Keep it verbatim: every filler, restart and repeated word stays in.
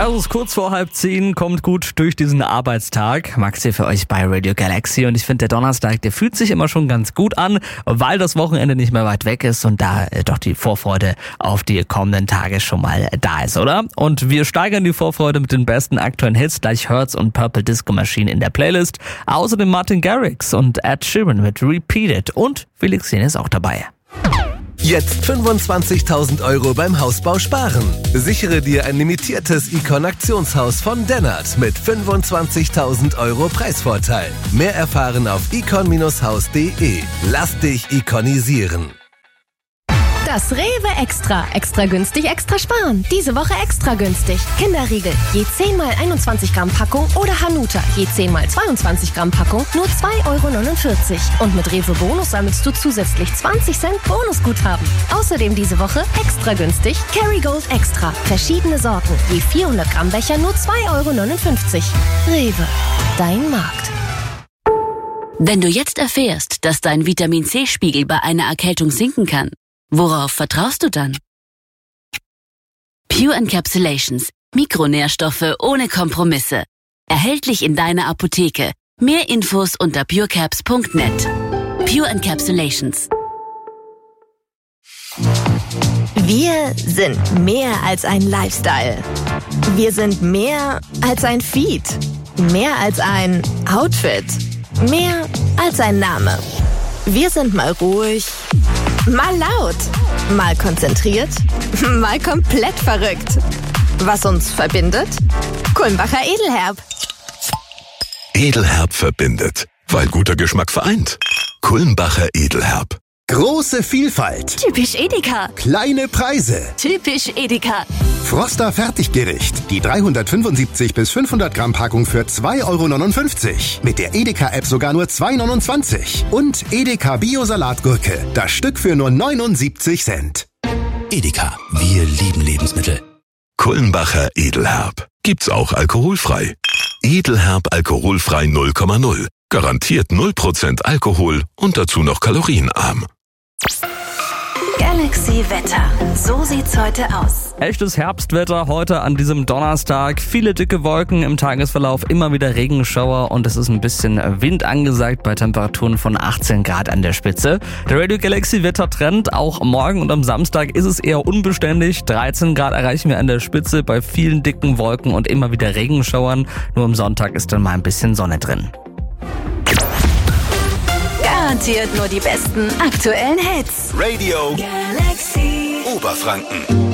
Also es ist kurz vor halb zehn, kommt gut durch diesen Arbeitstag. Max hier für euch bei Radio Galaxy und ich finde, der Donnerstag, der fühlt sich immer schon ganz gut an, weil das Wochenende nicht mehr weit weg ist und da äh, doch die Vorfreude auf die kommenden Tage schon mal da ist, oder? Und wir steigern die Vorfreude mit den besten aktuellen Hits, gleich Hurts und Purple Disco Machine in der Playlist. Außerdem Martin Garrix und Ed Sheeran mit Repeat It und Felix Jähn ist auch dabei. Jetzt fünfundzwanzigtausend Euro beim Hausbau sparen. Sichere dir ein limitiertes Icon-Aktionshaus von Dennert mit fünfundzwanzigtausend Euro Preisvorteil. Mehr erfahren auf icon Bindestrich haus punkt de. Lass dich iconisieren. Das Rewe Extra. Extra günstig, extra sparen. Diese Woche extra günstig. Kinderriegel, je zehn mal einundzwanzig Gramm Packung oder Hanuta, je zehn mal zweiundzwanzig Gramm Packung, nur zwei Euro neunundvierzig. Und mit Rewe Bonus sammelst du zusätzlich zwanzig Cent Bonusguthaben. Außerdem diese Woche extra günstig Kerrygold Extra. Verschiedene Sorten, je vierhundert Gramm Becher, nur zwei Euro neunundfünfzig. Rewe, dein Markt. Wenn du jetzt erfährst, dass dein Vitamin-C-Spiegel bei einer Erkältung sinken kann, worauf vertraust du dann? Pure Encapsulations. Mikronährstoffe ohne Kompromisse. Erhältlich in deiner Apotheke. Mehr Infos unter purecaps punkt net. Pure Encapsulations. Wir sind mehr als ein Lifestyle. Wir sind mehr als ein Feed. Mehr als ein Outfit. Mehr als ein Name. Wir sind mal ruhig, mal laut, mal konzentriert, mal komplett verrückt. Was uns verbindet? Kulmbacher Edelherb. Edelherb verbindet, weil guter Geschmack vereint. Kulmbacher Edelherb. Große Vielfalt. Typisch Edeka. Kleine Preise. Typisch Edeka. Froster Fertiggericht. Die dreihundertfünfundsiebzig bis fünfhundert Gramm Packung für zwei Euro neunundfünfzig. Mit der Edeka-App sogar nur zwei Euro neunundzwanzig. Und Edeka Bio-Salatgurke. Das Stück für nur neunundsiebzig Cent. Edeka. Wir lieben Lebensmittel. Kulmbacher Edelherb. Gibt's auch alkoholfrei. Edelherb alkoholfrei null Komma null. Garantiert null Prozent Alkohol und dazu noch kalorienarm. Galaxy Wetter. So sieht's heute aus. Echtes Herbstwetter heute an diesem Donnerstag. Viele dicke Wolken im Tagesverlauf, immer wieder Regenschauer und es ist ein bisschen Wind angesagt bei Temperaturen von achtzehn Grad an der Spitze. Der Radio Galaxy Wettertrend, auch morgen und am Samstag ist es eher unbeständig. dreizehn Grad erreichen wir an der Spitze bei vielen dicken Wolken und immer wieder Regenschauern. Nur am Sonntag ist dann mal ein bisschen Sonne drin. Garantiert nur die besten aktuellen Hits. Radio Galaxy Oberfranken.